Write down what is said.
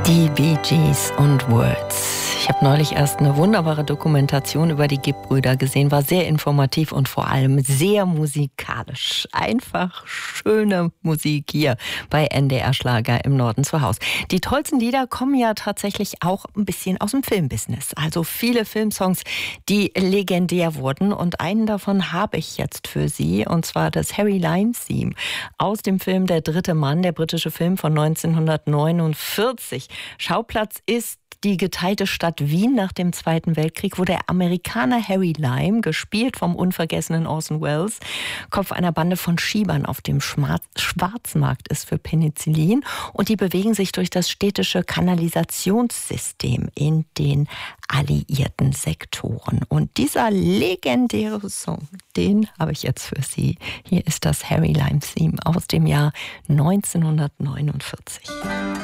Die Bee Gees und Words. Ich habe neulich erst eine wunderbare Dokumentation über die Gibb-Brüder gesehen, war sehr informativ und vor allem sehr musikalisch. Einfach schöne Musik hier bei NDR Schlager im Norden zu Hause. Die tollsten Lieder kommen ja tatsächlich auch ein bisschen aus dem Filmbusiness. Also viele Filmsongs, die legendär wurden, und einen davon habe ich jetzt für Sie, und zwar das Harry Lime Theme aus dem Film Der dritte Mann, der britische Film von 1949. Schauplatz ist die geteilte Stadt Wien nach dem Zweiten Weltkrieg, wo der Amerikaner Harry Lime, gespielt vom unvergessenen Orson Welles, Kopf einer Bande von Schiebern auf dem Schwarzmarkt ist für Penicillin, und die bewegen sich durch das städtische Kanalisationssystem in den alliierten Sektoren. Und dieser legendäre Song, den habe ich jetzt für Sie. Hier ist das Harry Lime Theme aus dem Jahr 1949.